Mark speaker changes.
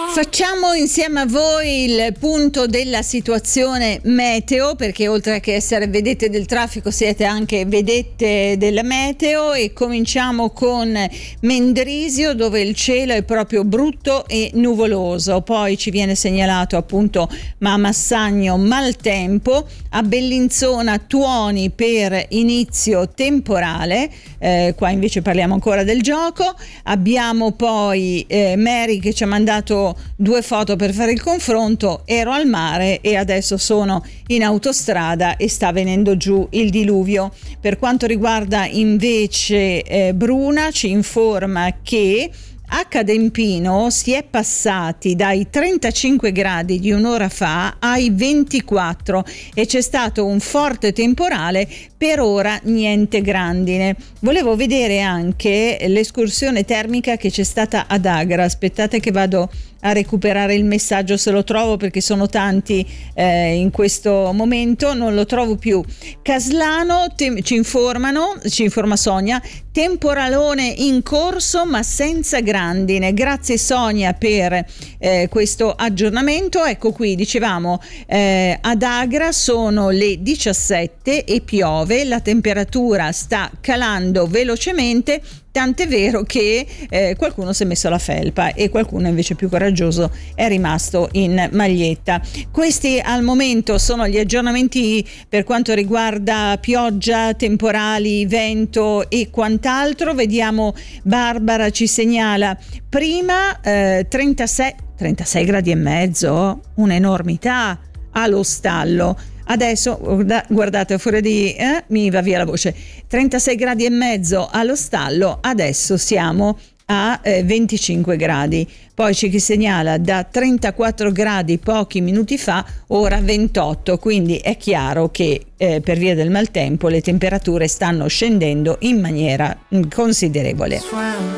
Speaker 1: Facciamo insieme a voi il punto della situazione meteo, perché oltre che essere vedette del traffico siete anche vedette della meteo, e cominciamo con Mendrisio, dove il cielo è proprio brutto e nuvoloso. Poi ci viene segnalato appunto a Massagno maltempo, a Bellinzona tuoni per inizio temporale, qua invece parliamo ancora del gioco. Abbiamo poi Mary che ci ha mandato 2 foto per fare il confronto. Ero al mare e adesso sono in autostrada e sta venendo giù il diluvio. Per quanto riguarda invece Bruna, ci informa che a Cadempino si è passati dai 35 gradi di un'ora fa ai 24 e c'è stato un forte temporale. Per ora niente grandine. Volevo vedere anche l'escursione termica che c'è stata ad Agra. Aspettate che vado a recuperare il messaggio se lo trovo, perché sono tanti in questo momento, non lo trovo più. Caslano ci informa Sonia, temporalone in corso ma senza grandine. Grazie Sonia per questo aggiornamento. Ecco qui, dicevamo ad Agra sono le 17 e piove, la temperatura sta calando velocemente, tant'è vero che qualcuno si è messo la felpa e qualcuno invece più coraggioso è rimasto in maglietta. Questi al momento sono gli aggiornamenti per quanto riguarda pioggia, temporali, vento e quant'altro. Vediamo, Barbara ci segnala prima 36 gradi e mezzo, un'enormità allo stallo. Adesso guardate, fuori di mi va via la voce. 36 gradi e mezzo allo stallo, adesso siamo a 25 gradi. Poi c'è chi segnala da 34 gradi pochi minuti fa, ora 28, quindi è chiaro che per via del maltempo le temperature stanno scendendo in maniera considerevole.